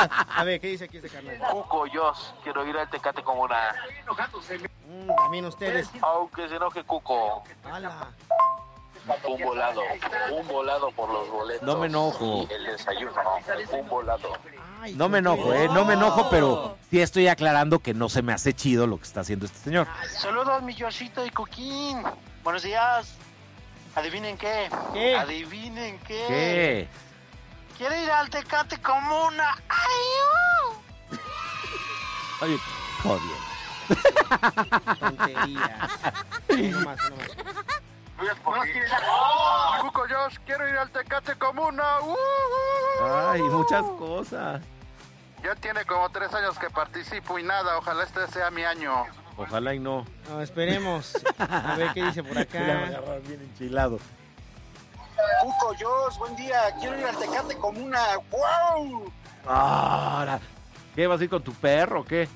A ver, ¿qué dice aquí este carnal? Cuco, yo quiero ir al Tecate Comuna. También ustedes. Aunque se enoje Cuco. ¡Hala! Un volado por los boletos. No me enojo. Y el desayuno, un volado. Ay, No me enojo, no me enojo, pero sí estoy aclarando que no se me hace chido lo que está haciendo este señor. Saludos, mi Yoshito y Coquín. Buenos días. ¿Adivinen qué? ¿Qué? ¿Adivinen qué? ¿Qué? Quiero ir al Tecate Comuna. ¡Ay! Oye, jodido. Tonterías. Uno más. Cuco, Josh, quiero ir al Tecate Comuna. Ay, muchas cosas. Ya tiene como 3 años que participo y nada. Ojalá este sea mi año. Ojalá y no. No, esperemos. A ver qué dice por Me la acá. agarraron bien enchilado. Cuco, Josh, buen día. Quiero ir al Tecate Comuna. ¡Wow! Ahora, ¿qué vas a ir con tu perro o qué?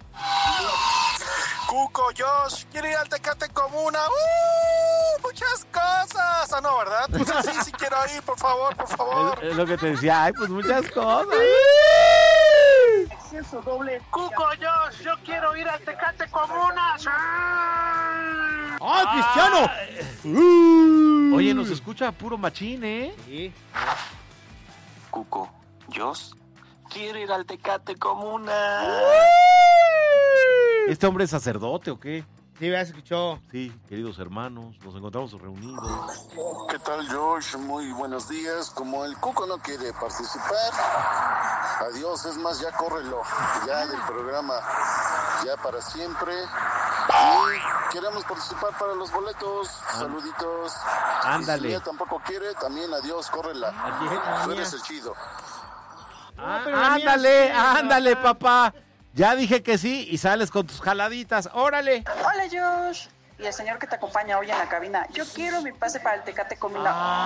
Cuco, Josh, quiero ir al Tecate Comuna. Muchas cosas. Ah, no, ¿verdad? Pues sí quiero ir, por favor. Es lo que te decía, ay, pues muchas cosas. Exceso doble. Cuco, Josh, yo quiero ir al Tecate Comuna. ¡Ay, Cristiano! Oye, nos escucha puro machín, ¿eh? Sí. Cuco, Josh, quiero ir al Tecate Comuna. ¿Este hombre es sacerdote o qué? Sí, ya se escuchó. Sí, queridos hermanos, nos encontramos reunidos. ¿Qué tal, Josh? Muy buenos días. Como el Cuco no quiere participar, adiós, es más, ya córrelo, ya del programa, ya para siempre. Y queremos participar para los boletos. Saluditos. Ándale. Y si ella tampoco quiere, también adiós, córrela. Tú eres el chido. pero la mía Ándale, sí, ándale, papá. papá. Ya dije que sí y sales con tus jaladitas. ¡Órale! Hola, Josh. Y el señor que te acompaña hoy en la cabina. Yo quiero mi pase para el Tecate Comuna.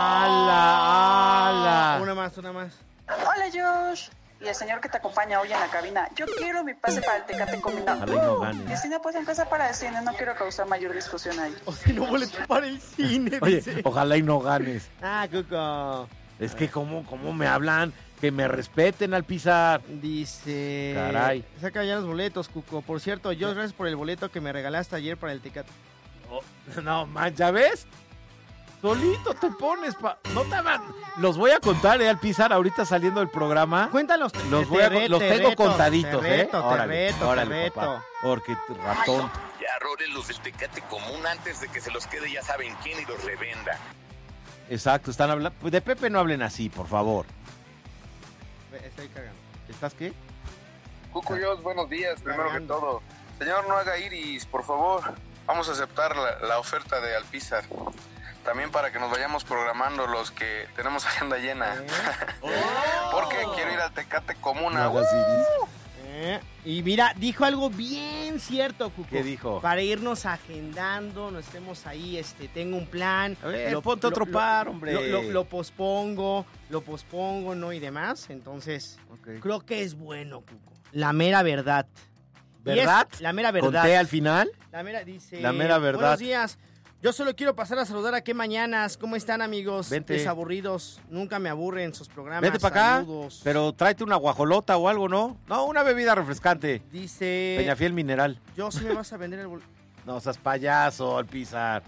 ¡Hala! Una más. Hola, Josh. Y el señor que te acompaña hoy en la cabina. Yo quiero mi pase para el Tecate Comuna. Ojalá y no ganes. Y si no, pues empieza para el cine. No quiero causar mayor discusión ahí. O si no, boleto para el cine, Oye, dice. ojalá y no ganes. Ah, Cuco. Es que cómo me hablan, que me respeten al pisar. Dice... Caray. Saca ya los boletos, Cuco. Por cierto, yo gracias por el boleto que me regalaste ayer para el Tecate. Oh, no, man, ¿ya ves? Solito te pones, no te van. Los voy a contar, al pisar ahorita saliendo del programa. Cuéntalos. Los tengo contaditos, te reto, Órale, te órale, reto. papá, porque ratón. Ya rolen los del Tecate Común antes de que se los quede ya saben quién y los revenda. Exacto, están hablando. Pues de Pepe no hablen así, por favor. Estoy cagando. ¿Estás qué? Cuco, Josh, buenos días, primero que todo. Señor, no haga iris, por favor. Vamos a aceptar la oferta de Alpizar. También para que nos vayamos programando los que tenemos agenda llena. Porque quiero ir al Tecate Comuna. No hagas iris. Y mira, dijo algo bien cierto, Cuco. ¿Qué dijo? Para irnos agendando, no estemos ahí, tengo un plan. A ver, ponte otro par, hombre. Lo pospongo, ¿no? Y demás. Entonces, Okay. creo que es bueno, Cuco. La mera verdad. ¿Verdad? La mera verdad. ¿Conté al final? La mera, dice... La mera verdad. Buenos días. Yo solo quiero pasar a saludar a Qué Mañanas. ¿Cómo están, amigos? Vente. Desaburridos. Nunca me aburren sus programas. Vete para acá, Saludos. pero tráete una guajolota o algo, ¿no? No, una bebida refrescante. Dice... Peñafiel Mineral. Yo sí me vas a vender el boleto. No seas payaso, al pisar.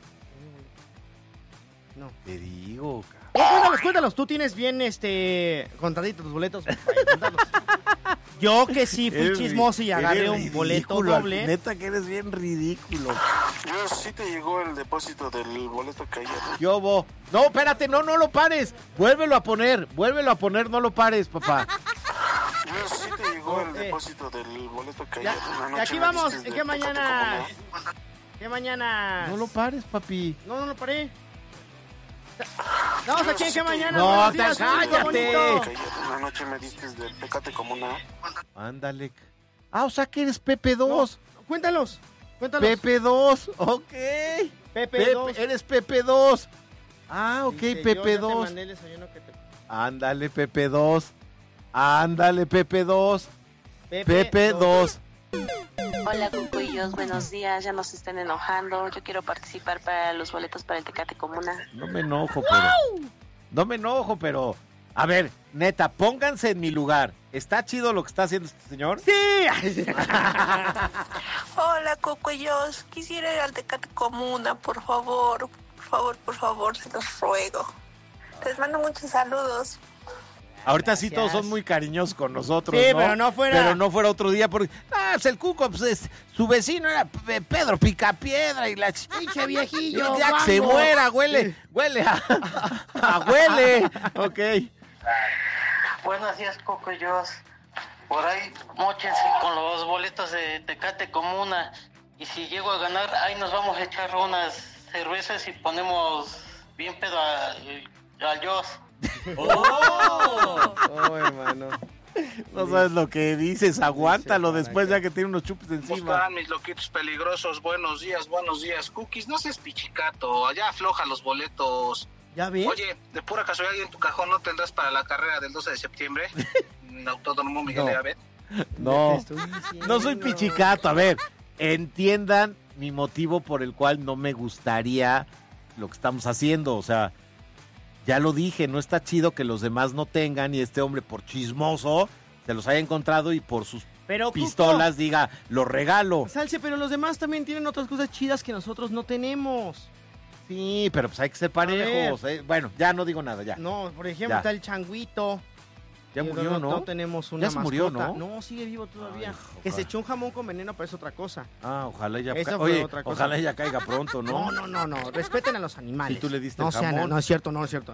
No. Te digo, cabrón. Cuéntalos. Tú tienes bien, contaditos tus boletos. Cuéntalos. Yo que sí fui Eres chismoso y agarré eres un boleto ridículo, doble. Neta que eres bien ridículo. Josh, ¿sí te llegó el depósito del boleto que ayer? Yo voy. No, espérate, no lo pares. Vuélvelo a poner, no lo pares, papá. Josh, ¿sí te llegó el depósito del boleto que ayer? Y aquí vamos, ¿en qué mañana? ¿Qué mañana? No lo pares, papi. No lo paré. Vamos aquí, ¿en qué mañana? No, Buenos días, cállate. público bonito. Una noche me diste del Tecate Comuna. Ándale. Ah, o sea que eres Pepe 2. No, cuéntalos. Pepe 2, ok. Pepe 2. Eres Pepe 2. Ah, ok, Dice, Pepe yo ya te 2. mandé el desayuno que te... Ándale, Pepe 2. Ándale, Pepe 2. Pepe 2. Hola, Cuco y Josh, buenos días. Ya no se estén enojando. Yo quiero participar para los boletos para el Tecate Comuna. No me enojo, pero A ver, neta, pónganse en mi lugar. ¿Está chido lo que está haciendo este señor? ¡Sí! Hola, Cucuyos. Quisiera ir al Tecate Comuna, por favor. Por favor, se los ruego. Les mando muchos saludos. Ahorita sí todos son muy cariñosos con nosotros, Sí, ¿no? pero no fuera otro día porque... pues el Cuco, pues su vecino era Pedro Picapiedra y la... ¡Pinche viejillo! Ya que se muera, huele a huele. Ok. Buenos días, Cocuyos. Por ahí, móchense con los boletos de Tecate Comuna. Y si llego a ganar, ahí nos vamos a echar unas cervezas y ponemos bien pedo al Joss. ¡Oh, hermano! No sabes lo que dices, aguántalo después ya que tiene unos chupes ¿Cómo encima. están mis loquitos peligrosos? Buenos días. Cookies, no seas pichicato, allá afloja los boletos. ¿Ya ves? Oye, de pura casualidad en tu cajón no tendrás para la carrera del 12 de septiembre en Autódromo Miguel de Abed. No soy pichicato. A ver, entiendan mi motivo por el cual no me gustaría lo que estamos haciendo. O sea, ya lo dije, no está chido que los demás no tengan y este hombre por chismoso se los haya encontrado y por sus pistolas Cuco, diga, lo regalo. Salse, pero los demás también tienen otras cosas chidas que nosotros no tenemos. Sí, pero pues hay que ser parejos. Bueno, ya no digo nada, ya. No, por ejemplo, está el changuito. Ya murió, ¿no? No tenemos una mascota. Murió, ¿no? No, sigue vivo todavía. Ay, que se echó un jamón con veneno, pero es otra cosa. Ah, ojalá ella ojalá ella caiga pronto, ¿no? No. Respeten a los animales. ¿Y tú le diste el jamón? No es cierto,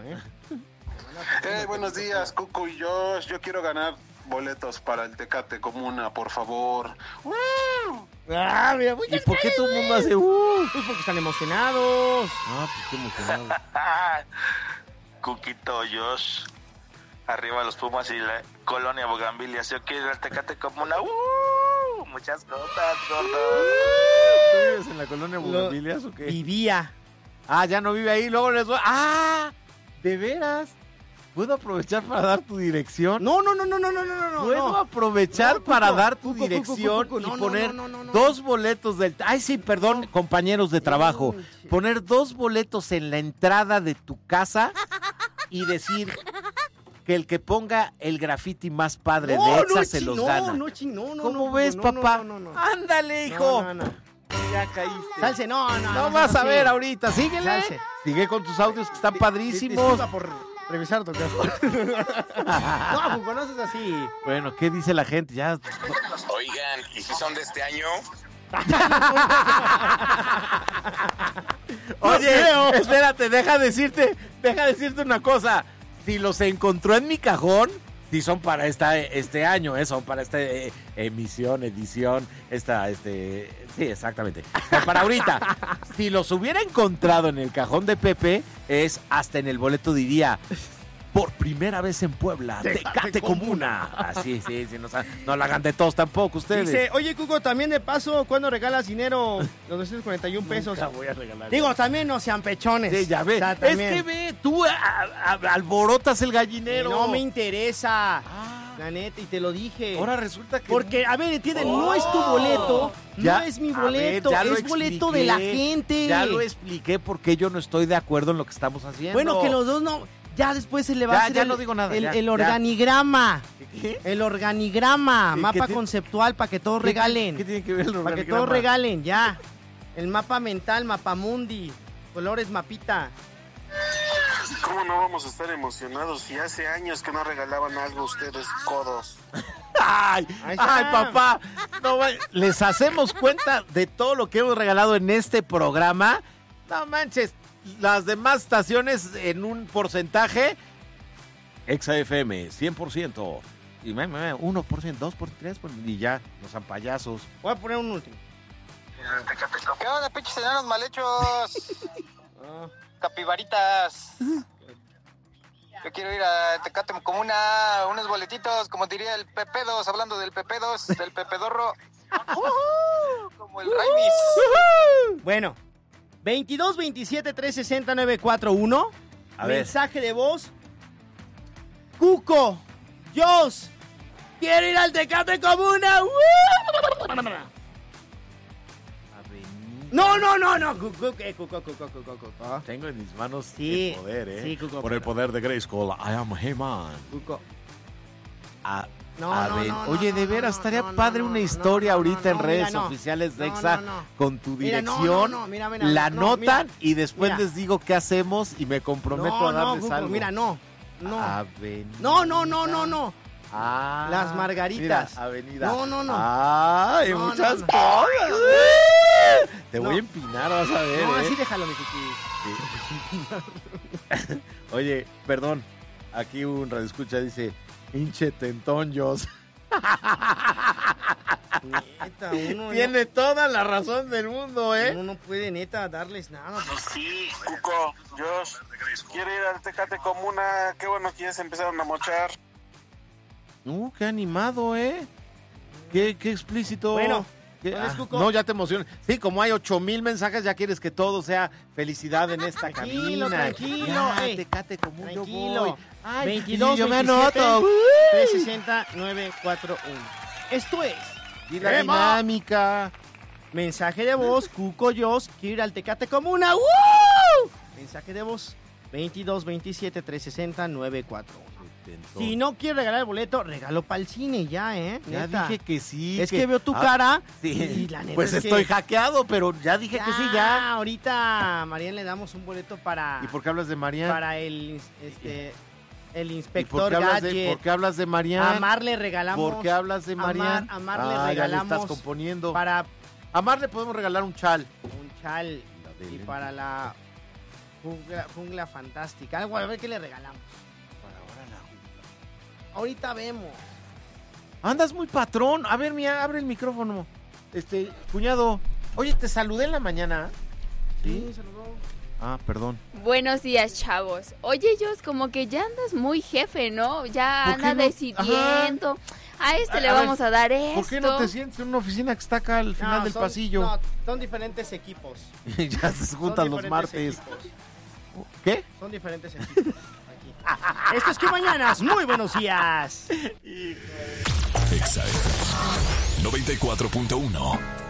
Buenos días, Cuco y Josh. Yo quiero ganar boletos para el Tecate Comuna, por favor. Ah, mira, ¿y por qué todo el mundo hace Pues porque están emocionados. Ah, pues qué emocionados. Cuquito, Josh. Arriba los Pumas y la colonia Bogambilias. Yo quiero ir al Tecate Comuna. Muchas cosas, gordo. ¿Tú vives en la colonia Bogambilias o qué? Vivía. Ah, ya no vive ahí. Luego les voy... ¡Ah! ¿De veras? ¿Puedo aprovechar para dar tu dirección? No. ¿Puedo aprovechar para dar tu dirección y poner dos boletos del... Ay, sí, perdón, compañeros de trabajo. Poner dos boletos en la entrada de tu casa y decir que el que ponga el graffiti más padre de Exa se los gana. ¿Cómo ves, papá? Ándale, hijo. Ya caíste. Salse, no. No vas a ver ahorita, síguele. Salse. Sigue con tus audios que están padrísimos. Por revisar tu caso. No, pues no es así. Bueno, ¿qué dice la gente? Ya. Oigan, ¿y si son de este año? Oye, espérate, deja decirte una cosa. Si los encontró en mi cajón, si son para este año, son para esta edición, sí, exactamente. Pero para ahorita, si los hubiera encontrado en el cajón de Pepe, es hasta en el boleto diría, por primera vez en Puebla, Tecate Comuna. Así, sí, no la hagan de todos tampoco ustedes. Dice, oye, Cuco, también de paso, ¿cuándo regalas dinero? Los 241 pesos. Nunca voy a regalar. Digo, también no sean pechones. Sí, ya ves. O sea, es que ve, tú alborotas el gallinero. No me interesa. La neta, y te lo dije. Ahora resulta que... Porque, a ver, entienden, no es tu boleto, no es mi boleto, es boleto de la gente. Ya lo expliqué porque yo no estoy de acuerdo en lo que estamos haciendo. Bueno, que los dos no... Ya después se le va a hacer no digo nada, el organigrama. ¿Qué? El organigrama, mapa conceptual para que todos regalen. ¿Qué tiene que ver el organigrama? Para que todos regalen, ya. El mapa mental, mapamundi, colores mapita. ¿Cómo no vamos a estar emocionados si hace años que no regalaban algo ustedes, codos? ¡Ay, papá! No, ¿les hacemos cuenta de todo lo que hemos regalado en este programa? No manches. Las demás estaciones en un porcentaje, Exa FM, 100%, y 1%, 2%, 3%, y ya, no sean payasos. Voy a poner un último. ¿Qué onda, pinches enanos mal hechos? Capibaritas. Yo quiero ir a Tecate Comuna, unos boletitos, como diría el Pepedos, hablando del Pepedos, del Pepedorro. Como el Raimis. Bueno. 22 27 360 941. Mensaje de voz. Cuco, Josh, quiero ir al Tecate Comuna. No. Cuco. Tengo en mis manos Sí, el poder, ¿eh? sí, Cuco, Por el pero- poder de Grayskull, I am He-Man. Cuco. Oye, de veras, estaría padre una historia ahorita en redes mira, no. oficiales de No, EXA no. con tu Mira, dirección. mira, la no, notan mira. y después Mira. les digo qué hacemos y me comprometo a darles Cuco, algo. mira, no. Avenida. No. Ah, Las margaritas. Mira, avenida. No. Hay No, muchas no. cosas. Te voy No. a empinar, vas a ver. No, ¿eh? así déjalo, mi Kiki. Oye, perdón. Aquí un radioescucha dice, hinche tentoños. Neta, uno Tiene toda la razón del mundo, ¿eh? Uno no puede, neta, darles nada. Sí, Cuco, Josh, quiero ir al Tecate Comuna. Qué bueno que ya se empezaron a mochar. Qué animado, ¿eh? Qué explícito. Bueno, ¿Qué? ¿cuál es, Cuco? No, ya te emocionas. Sí, como hay 8,000 mensajes, ya quieres que todo sea felicidad en esta cabina. Tranquilo. Ya, Ey, Tecate Común, yo tranquilo. voy. Ay, 22, yo me 27, anoto. 360 941. Esto es Y la dinámica. mensaje de voz, Cuco Joss, quiero ir al Tecate Comuna. ¡Woo! Mensaje de voz 22 27 360 941. Si no quieres regalar el boleto, regalo para el cine ya, ¿eh? Ya Neta. dije que sí. Es que veo tu cara sí. y la neta Pues es estoy que hackeado, pero ya dije que sí, ya. Ahorita a Marian le damos un boleto para ¿Y por qué hablas de Marian? para el ¿Y inspector por qué hablas Gadget. ¿Por qué hablas de Marian? A Mar le regalamos. ¿Por qué hablas de Marian? A Mar le Ya le regalamos estás componiendo. para A Mar le podemos regalar un chal. un chal y para la jungla fantástica. Algo, a ver qué le regalamos. Ahorita vemos. Andas muy patrón. A ver, mira, abre el micrófono. Cuñado. Oye, te saludé en la mañana. Sí, saludó. Ah, perdón. Buenos días, chavos. Oye, Jos, como que ya andas muy jefe, ¿no? Ya ¿Por qué anda no? decidiendo. A le A vamos ver, a dar esto. ¿Por qué no te sientes en una oficina que está acá al final del pasillo? No, son diferentes equipos. Ya se juntan los diferentes martes. equipos. ¿Qué? Son diferentes equipos. Aquí. Esto es Que Mañanas. Muy buenos días. Exa FM 94.1